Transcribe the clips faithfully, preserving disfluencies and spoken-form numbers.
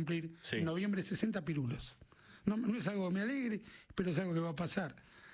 cumplir Sí. en noviembre sesenta pirulos. No, no es algo que me alegre, pero es algo que va a pasar.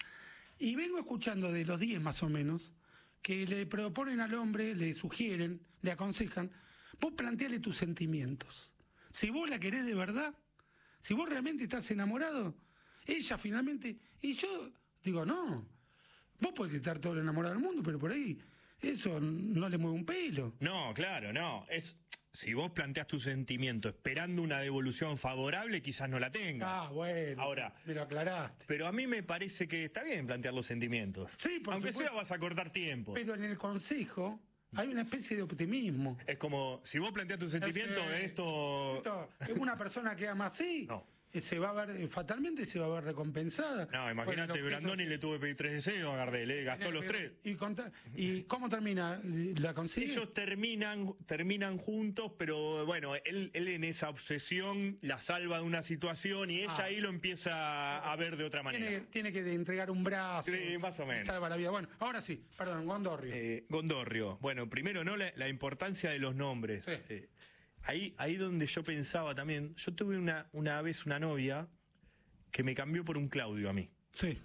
Y vengo escuchando de los diez más o menos, que le proponen al hombre, le sugieren, le aconsejan, vos planteale tus sentimientos. Si vos la querés de verdad, si vos realmente estás enamorado, ella finalmente... Y yo digo, no, vos podés estar todo lo enamorado del mundo, pero por ahí eso no le mueve un pelo. No, claro, no. Es si vos planteás tu sentimiento esperando una devolución favorable, quizás no la tengas. Ah, bueno, Ahora, me lo aclaraste. pero a mí me parece que está bien plantear los sentimientos. Sí, por Aunque supuesto. sea vas a cortar tiempo. Pero en el consejo hay una especie de optimismo. Es como, si vos planteás tu sentimiento Ese- de esto... esto, una persona que ama así, No. eh, se va a ver, eh, fatalmente se va a ver recompensada. No, por el imagínate, objeto- Brandoni le tuvo que pedir tres deseos a Gardel, ¿eh? Gastó los tres. ¿Y, conta- ¿Y cómo termina? ¿La consigue? Ellos terminan, terminan juntos, pero bueno, él, él en esa obsesión la salva de una situación y ella Ah. ahí lo empieza a ver de otra manera. Tiene, tiene que entregar un brazo. Sí, más o menos. Salva la vida. Bueno, ahora sí, perdón, Gondorrio. Eh, Gondorrio. Bueno, primero, ¿no? La, la importancia de los nombres. Sí. Eh, ahí, ahí donde yo pensaba también, yo tuve una, una vez una novia que me cambió por un Claudio a mí. Sí.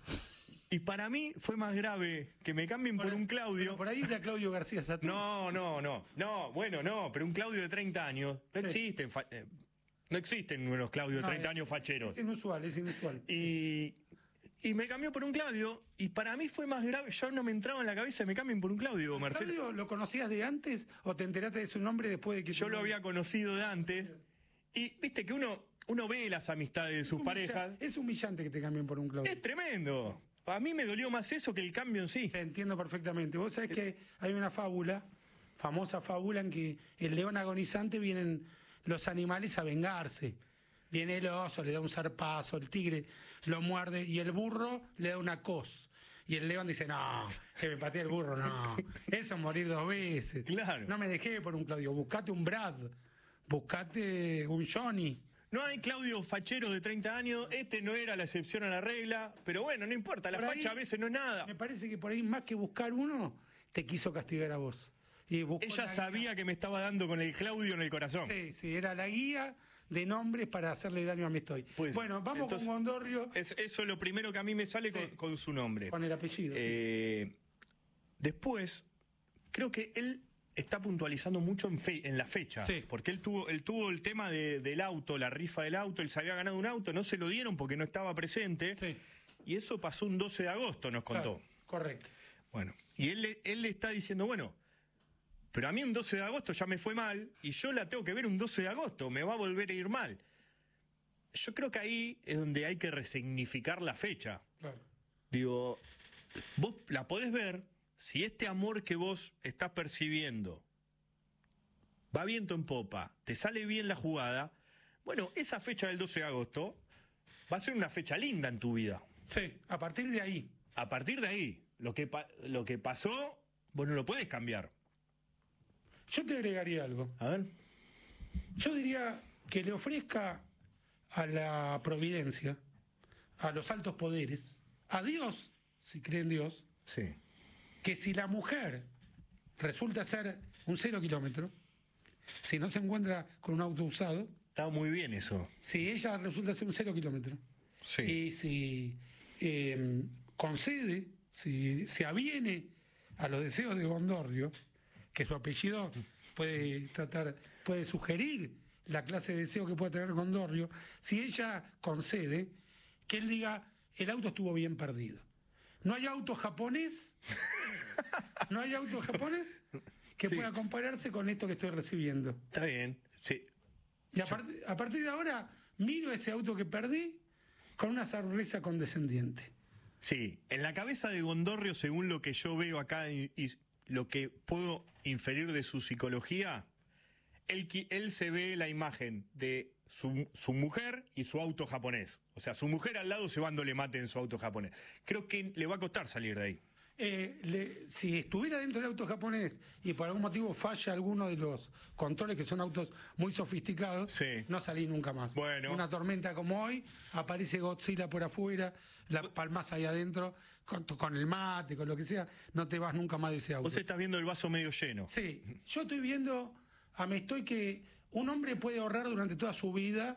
Y para mí fue más grave que me cambien por, un Claudio. Por ahí está Claudio García Saturno. No, no, no. No, bueno, no, pero un Claudio de treinta años. No Sí. existen. fa- eh, no existen unos Claudios de No, treinta es- años facheros. Es inusual, es inusual. Y, y me cambió por un Claudio. Y para mí fue más grave. Yo no me entraba en la cabeza que me cambien por un Claudio, Marcelo. ¿Claudio lo conocías de antes o te enteraste de su nombre después de que... Yo lo había conocido de antes. Y viste que uno, uno ve las amistades de sus Humilla- parejas. Es humillante que te cambien por un Claudio. Es tremendo. A mí me dolió más eso que el cambio en sí. Te entiendo perfectamente. Vos sabés que hay una fábula, famosa fábula, en que el león agonizante vienen los animales a vengarse. Viene el oso, le da un zarpazo, el tigre lo muerde y el burro le da una cos. Y el león dice, no, que me patee el burro, no. Eso es morir dos veces. Claro. No me dejé por un Claudio, buscate un Brad, buscate un Johnny. No hay Claudio fachero de treinta años. Este no era la excepción a la regla. Pero bueno, no importa. La Por ahí, facha a veces no es nada. Me parece que por ahí más que buscar uno, te quiso castigar a vos. Y buscó Ella la sabía guía. que me estaba dando con el Claudio en el corazón. Sí, sí, era la guía de nombres para hacerle daño a Mestoy. Pues, bueno, vamos entonces, con Gondorrio, Es, eso es lo primero que a mí me sale Sí. con, con su nombre. con el apellido. sí. Eh, Después, creo que él está puntualizando mucho en, fe- en la fecha. Sí. Porque él tuvo, él tuvo el tema de- del auto, la rifa del auto. Él se había ganado un auto, no se lo dieron porque no estaba presente. Sí. Y eso pasó un doce de agosto, nos contó. Claro, correcto. Bueno, y él, le- él le está diciendo, bueno, pero a mí un doce de agosto ya me fue mal y yo la tengo que ver un doce de agosto, me va a volver a ir mal. Yo creo que ahí es donde hay que resignificar la fecha. Claro. Digo, vos la podés ver si este amor que vos estás percibiendo va viento en popa, te sale bien la jugada. Bueno, esa fecha del doce de agosto va a ser una fecha linda en tu vida. Sí, a partir de ahí. A partir de ahí, lo que, pa- lo que pasó, vos no lo podés cambiar. Yo te agregaría algo. A ver. Yo diría que le ofrezca a la providencia, a los altos poderes, a Dios, si cree en Dios, Sí. que si la mujer resulta ser un cero kilómetro, si no se encuentra con un auto usado, Está muy bien eso. si ella resulta ser un cero kilómetro, Sí. y si eh, concede, si se aviene a los deseos de Gondorrio, que su apellido puede tratar, puede sugerir la clase de deseo que puede tener Gondorrio, si ella concede, que él diga, el auto estuvo bien perdido. No hay auto japonés, no hay auto japonés que Sí. pueda compararse con esto que estoy recibiendo. Está bien. Sí. Y a, part- a partir de ahora, miro ese auto que perdí con una sonrisa condescendiente. Sí. En la cabeza de Gondorrio, según lo que yo veo acá y, y lo que puedo inferir de su psicología, él, qui- él se ve la imagen de su, su mujer y su auto japonés. O sea, su mujer al lado cebándole mate en su auto japonés. Creo que le va a costar salir de ahí. Eh, le- si estuviera dentro del auto japonés y por algún motivo falla alguno de los controles, que son autos muy sofisticados, Sí. no salí nunca más. Bueno. Una tormenta como hoy, aparece Godzilla por afuera, la palmas ahí adentro, con, con el mate, con lo que sea, no te vas nunca más de ese auto. Vos estás viendo el vaso medio lleno. Sí, yo estoy viendo a me estoy que un hombre puede ahorrar durante toda su vida